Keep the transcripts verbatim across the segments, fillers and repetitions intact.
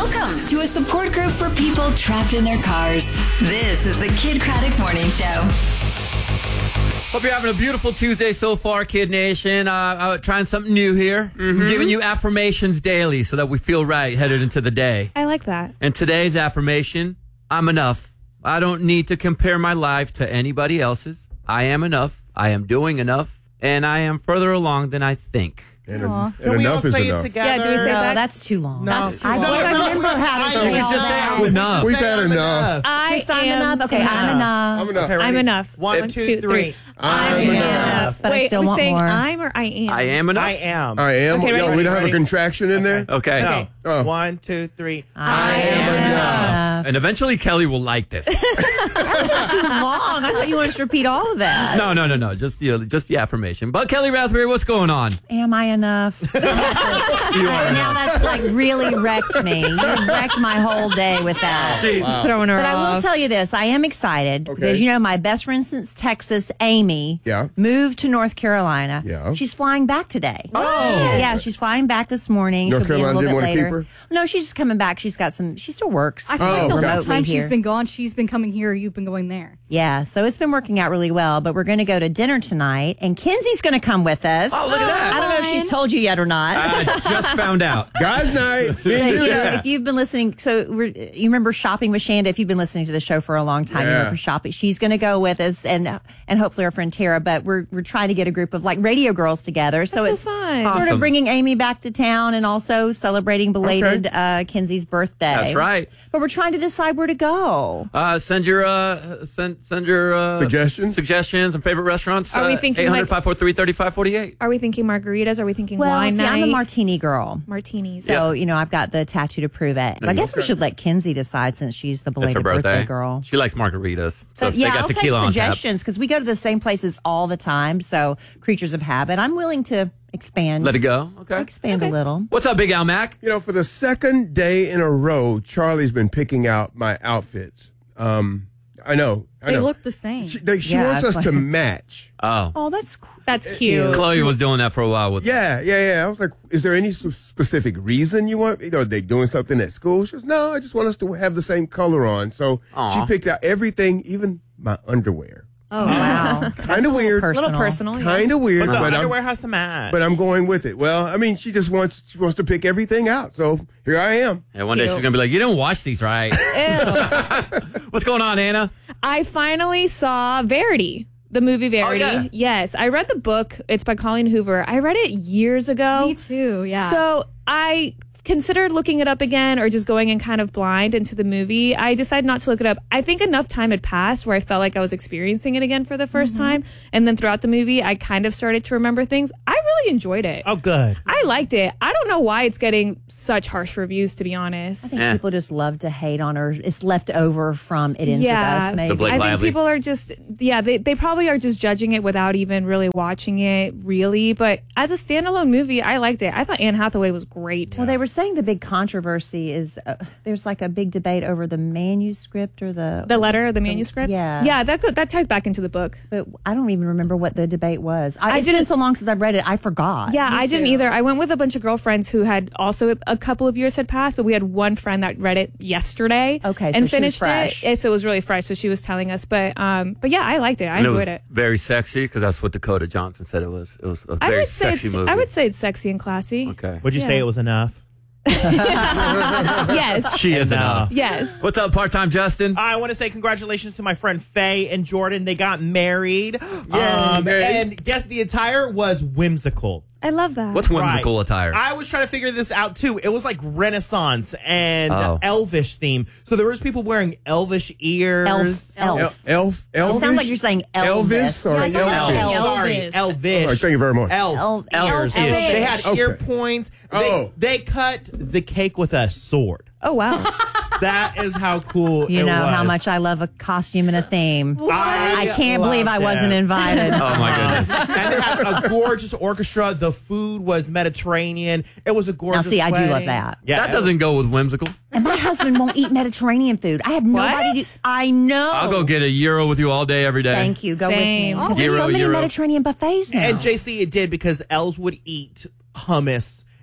Welcome to a support group for people trapped in their cars. This is the Kid Craddock Morning Show. Hope you're having a beautiful Tuesday so far, Kid Nation. Uh, uh, trying something new here. Mm-hmm. I'm giving you affirmations daily so that we feel right headed into the day. I like that. And today's affirmation, I'm enough. I don't need to compare my life to anybody else's. I am enough. I am doing enough. And I am further along than I think. And, Aww. and Can we enough all is say enough. it together? Yeah, do we say No, that? that's too long. No. That's too I long. don't I know. remember how to I say we all just that. say Enough. We've Say had I'm enough. I Just I'm am enough. Okay, I'm enough. I'm enough. Okay, ready? I'm enough. One, One, two, two, three. three. I'm I'm enough. enough. But Wait, I still are we want saying more. I'm or I am? I am enough. I am. I am. Okay, ready, Yo, we ready, don't have ready. a contraction in there? Okay. No. Oh. One, two, three. I am enough. And eventually Kelly will like this. Too long. I thought you wanted us to repeat all of that. No, no, no, no. Just the, just the affirmation. But Kelly Raspberry, what's going on? Am I enough? You are Now enough. that's like really wrecked me. You wrecked my whole day with that. Throwing her But I will off. tell you this, I am excited Okay. because, you know, my best friend since Texas, Amy, Yeah. moved to North Carolina. Yeah. She's flying back today. Oh. Yeah, she's flying back this morning. North She'll be in a Carolina little didn't bit wanna later. keep No, she's just coming back. She's got some, she still works. I feel Oh, like the okay. whole time remotely she's here. been gone, she's been coming here, you've been going there. Yeah, so it's been working out really well, but we're going to go to dinner tonight, and Kenzie's going to come with us. Oh, look at that. I don't know if she's told you yet or not. I just found out. Guys' night. Me and you. You know, if you've been listening, so we're, you remember shopping with Shanda. If you've been listening to the show for a long time, you Yeah. know for shopping, she's going to go with us, and and hopefully our friend Tara. But we're we're trying to get a group of like radio girls together. So That's it's so fun. sort Awesome. of bringing Amy back to town, and also celebrating belated uh, Kenzie's birthday. That's right. But we're trying to decide where to go. Uh, send your uh, send send your uh, Suggestions? suggestions and favorite restaurants. Are we uh, thinking eight hundred, like- five four three, three five four eight? Are we thinking margaritas? Are we thinking Well, wine see, night? I'm a martini girl. Martinis. So, you know, I've got the tattoo to prove it. I guess we should let Kenzie decide since she's the That's her belated birthday. girl. She likes margaritas. So, if yeah, they got I'll take tequila on tap. suggestions because we go to the same places all the time. So, creatures of habit. I'm willing to expand. Let it go. Okay. Expand a little. What's up, Big Al Mac? You know, for the second day in a row, Charlie's been picking out my outfits. Um, I know. I They know. look the same. She, they, she Yeah, wants us it's to like- match. Oh. Oh, that's cool. That's cute. Chloe was doing that for a while with Yeah, yeah, yeah. I was like, is there any s- specific reason you want, you know, they doing something at school? She goes, no, I just want us to have the same color on. So Aw. she picked out everything, even my underwear. Oh, Wow. Kind of weird. A little Personal. personal. yeah. Kind of weird, But the but I'm, underwear has to match. but I'm going with it. Well, I mean, she just wants she wants to pick everything out. So here I am. Yeah, one day Cute. she's going to be like, you didn't wash these right. Ew. What's going on, Anna? I finally saw Verity, the movie Verity. Oh, yeah. Yes, I read the book. It's by Colleen Hoover. I read it years ago. me too, yeah. So I considered looking it up again or just going in kind of blind into the movie. I decided not to look it up. I think enough time had passed where I felt like I was experiencing it again for the first time. And then throughout the movie, I kind of started to remember things. I really enjoyed it. oh, good. I liked it. I don't know why it's getting such harsh reviews, to be I honest. think Eh. people just love to hate on her. It's left over from It Ends Yeah. With Us, maybe. The Blake I think Lively. people are just, yeah, they, they probably are just judging it without even really watching it, really. But as a standalone movie, I liked it. I thought Anne Hathaway was great. Well, they were saying the big controversy is uh, there's like a big debate over the manuscript or the The letter, the manuscript? yeah. Yeah, that go, that ties back into the book. But I don't even remember what the debate was. I, I it's been didn't- so long since I've read it, I forgot. Yeah, I didn't too. either. I went with a bunch of girlfriends who had also a couple of years had passed, but we had one friend that read it yesterday. Okay, so and she was finished fresh. it. So it was really fresh. So she was telling us, but um, but yeah, I liked it. I And enjoyed it it. was very sexy because that's what Dakota Johnson said it was. It was a I very would say sexy it's, movie. I would say it's sexy and classy. Okay. Would you Yeah. say it was enough? Yes, She is enough. yes. What's up, part-time Justin? I want to say congratulations to my friend Faye and Jordan. They got married. Yay. Um, and guess the attire was whimsical. I love that. What's whimsical Right. attire? I was trying to figure this out too. It was like Renaissance and Oh. Elvish theme. So there was people wearing Elvish ears. Elf. Elf. Elf, elf, It Elvis? sounds like you're saying Elvis. Elvis or Yeah, I thought Elvis? it was Oh, sorry, Elvis. Elvish. All right, thank you very much. Elf. Elf- ears. Elvish. They had Okay. ear points. They, Oh. they cut the cake with a sword. Oh wow. That is how cool You it know was. how much I love a costume and a theme. I, I can't believe I loved wasn't it. invited. oh, my goodness. And they had a gorgeous orchestra. The food was Mediterranean. It was a Now, gorgeous see, I do wedding. love that. Yeah, That doesn't go with whimsical. And my husband won't eat Mediterranean food. I have nobody What? to. I know. I'll go get a gyro with you all day, every day. Thank you. Go Same. with Oh, me. There's Gyro, so many gyro. Mediterranean buffets now. And J C, it did because Els would eat hummus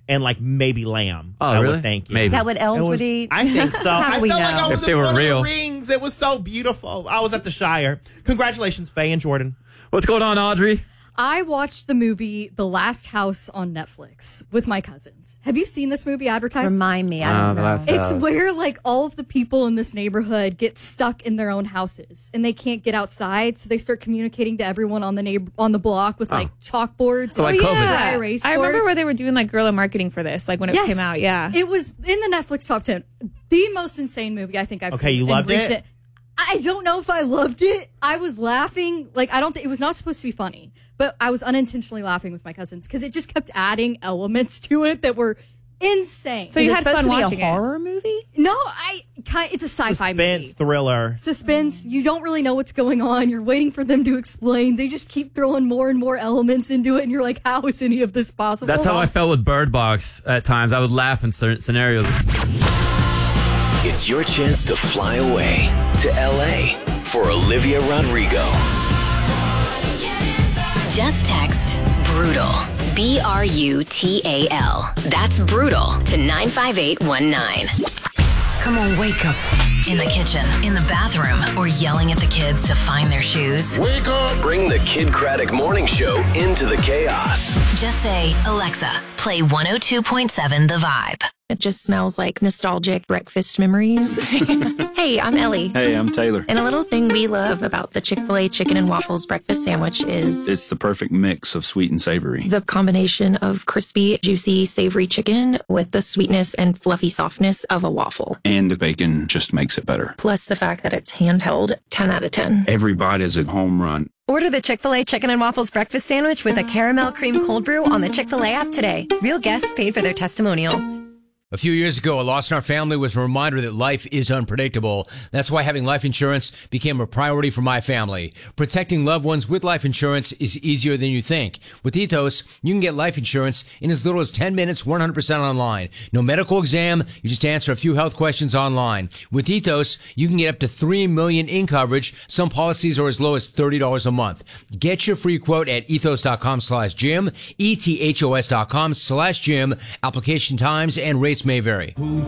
and like maybe lamb. Oh, I really? would think. Maybe. Is that what elves It was- would eat? I think so. How do I we felt know? like I was If they in were Lord real. of the Rings. It was so beautiful. I was at the Shire. Congratulations, Faye and Jordan. What's going on, Audrey? I watched the movie The Last House on Netflix with my cousins. Have you seen this movie advertised? Remind me. I Uh, don't the know. last- It's Uh, where like all of the people in this neighborhood get stuck in their own houses and they can't get outside, so they start communicating to everyone on the neighbor on the block with like chalkboards. So and like COVID. dry erase I remember boards. where they were doing like guerrilla marketing for this, like when it Yes. came out. Yeah. It was in the Netflix top ten. The most insane movie I think I've Okay, seen. you in loved it? recent- I don't know if I loved it. I was laughing. Like, I don't think it was not supposed to be funny, but I was unintentionally laughing with my cousins because it just kept adding elements to it that were insane. So you Is it had supposed fun to be watching a it. horror movie? no, I kind it's a sci-fi Suspense movie. thriller. Suspense. You don't really know what's going on. You're waiting for them to explain. They just keep throwing more and more elements into it, and you're like, how is any of this possible? That's how I felt with Bird Box at times. I would laugh in certain scenarios. It's your chance to fly away to L A for Olivia Rodrigo. Just text BRUTAL. B R U T A L. That's BRUTAL to nine five eight one nine. Come on, wake up. In the kitchen, in the bathroom, or yelling at the kids to find their shoes. Wake up! Bring the Kid Craddock Morning Show into the chaos. Just say, Alexa, play one oh two point seven The Vibe. It just smells like nostalgic breakfast memories. Hey, I'm Ellie. Hey, I'm Taylor. And a little thing we love about the Chick-fil-A chicken and waffles breakfast sandwich is It's the perfect mix of sweet and savory. the combination of crispy, juicy, savory chicken with the sweetness and fluffy softness of a waffle. And the bacon just makes it better. Plus the fact that it's handheld, ten out of ten. Every bite is a home run. Order the Chick-fil-A Chicken and Waffles Breakfast Sandwich with a caramel cream cold brew on the Chick-fil-A app today. Real guests paid for their testimonials. A few years ago, a loss in our family was a reminder that life is unpredictable. That's why having life insurance became a priority for my family. Protecting loved ones with life insurance is easier than you think. With Ethos, you can get life insurance in as little as ten minutes, one hundred percent online. No medical exam, you just answer a few health questions online. With Ethos, you can get up to three million dollars in coverage. Some policies are as low as thirty dollars a month. Get your free quote at ethos.com slash Jim, E T H O S dot com slash Jim. Application times and rates may vary.